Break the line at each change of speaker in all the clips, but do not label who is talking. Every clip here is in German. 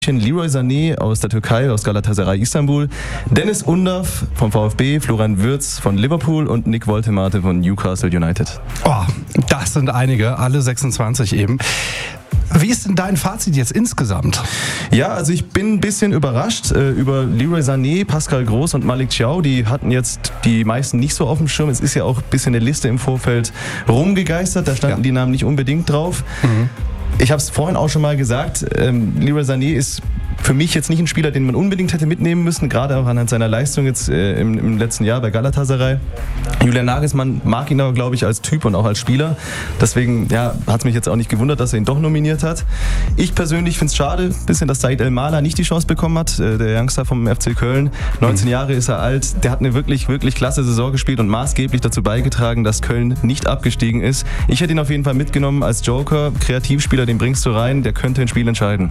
Leroy Sané aus der Türkei, aus Galatasaray Istanbul, Dennis Undav vom VfB, Florian Wirtz von Liverpool und Nick Woltemade von Newcastle United.
Oh, das sind einige, alle 26 eben. Wie ist denn dein Fazit jetzt insgesamt?
Ja, also ich bin ein bisschen überrascht über Leroy Sané, Pascal Groß und Malik Thiaw. Die hatten jetzt die meisten nicht so auf dem Schirm. Es ist ja auch ein bisschen eine Liste im Vorfeld rumgegeistert, da standen die Namen nicht unbedingt drauf. Ich habe es vorhin auch schon mal gesagt, Leroy Sané ist für mich jetzt nicht ein Spieler, den man unbedingt hätte mitnehmen müssen, gerade auch anhand seiner Leistung jetzt im letzten Jahr bei Galatasaray. Julian Nagelsmann mag ihn aber, glaube ich, als Typ und auch als Spieler. Deswegen hat es mich jetzt auch nicht gewundert, dass er ihn doch nominiert hat. Ich persönlich finde es schade, dass Said El-Mala nicht die Chance bekommen hat, der Youngster vom FC Köln. 19 Jahre ist er alt, der hat eine wirklich, wirklich klasse Saison gespielt und maßgeblich dazu beigetragen, dass Köln nicht abgestiegen ist. Ich hätte ihn auf jeden Fall mitgenommen als Joker, Kreativspieler, den bringst du rein, der könnte ein Spiel entscheiden.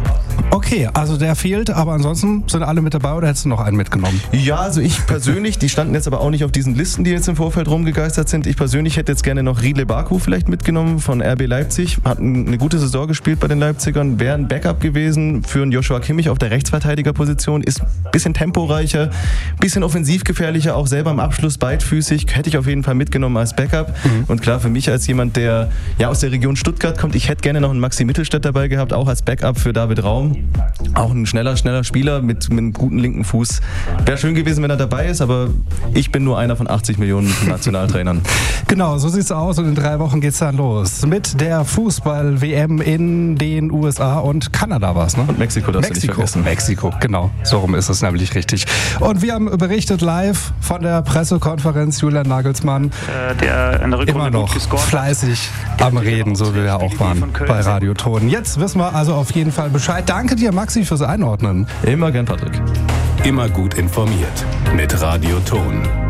Okay, also der fehlt, aber ansonsten sind alle mit dabei oder hättest du noch einen mitgenommen?
Ja, also ich persönlich, die standen jetzt aber auch nicht auf diesen Listen, die jetzt im Vorfeld rumgegeistert sind. Ich persönlich hätte jetzt gerne noch Riedle Baku vielleicht mitgenommen von RB Leipzig. Hat eine gute Saison gespielt bei den Leipzigern, wäre ein Backup gewesen für einen Joshua Kimmich auf der Rechtsverteidigerposition. Ist ein bisschen temporeicher, ein bisschen offensiv gefährlicher, auch selber im Abschluss beidfüßig. Hätte ich auf jeden Fall mitgenommen als Backup. Und klar, für mich als jemand, der ja aus der Region Stuttgart kommt, ich hätte gerne noch einen Maxi Mittelstädt dabei gehabt, auch als Backup für David Raum. Auch ein schneller Spieler mit einem guten linken Fuß. Wäre schön gewesen, wenn er dabei ist, aber ich bin nur einer von 80 Millionen Nationaltrainern.
Genau, so sieht's aus und in 3 Wochen geht's dann los. Mit der Fußball-WM in den USA und Kanada war's, ne?
Und Mexiko, darfst du nicht vergessen.
Mexiko, genau. So rum ist es nämlich richtig. Und wir haben berichtet live von der Pressekonferenz Julian Nagelsmann.
Der in der Rückrunde
immer noch fleißig am Reden, so wie wir auch waren bei Radio Ton. Jetzt wissen wir also auf jeden Fall Bescheid. Danke dir, Maxi, fürs Einordnen.
Immer gern, Patrick.
Immer gut informiert mit Radio Ton.